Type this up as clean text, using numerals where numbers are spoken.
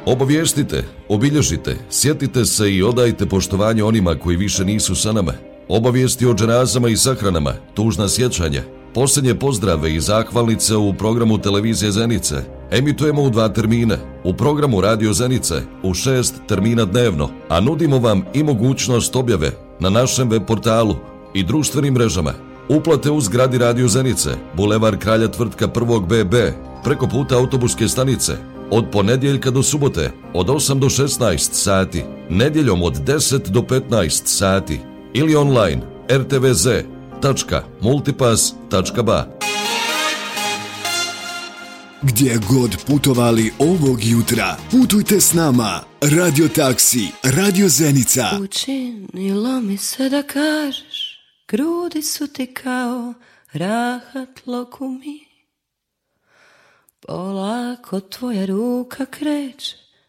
Obavijestite, obilježite, sjetite se i odajte poštovanje onima koji više nisu sa nama. Obavijesti o dženazama i sahranama, tužna sjećanja, posljednje pozdrave i zahvalnice u programu televizije Zenice. Emitujemo u 2 termina, u programu Radio Zenice u 6 termina dnevno, a nudimo vam i mogućnost objave na našem web portalu i društvenim mrežama. Uplate u zgradi Radio Zenice, Bulevar Kralja Tvrtka 1. BB, preko puta autobuske stanice, od ponedjeljka do subote, od 8 do 16 sati, nedjeljom od 10 do 15 sati, ili online rtvz.multipass.ba. Gdje god putovali ovog jutra, putujte s nama. Radio Taksi, Radio Zenica. Učinilo mi se da kažeš, grudi su ti kao rahat lokumi. Polako tvoja ruka kreće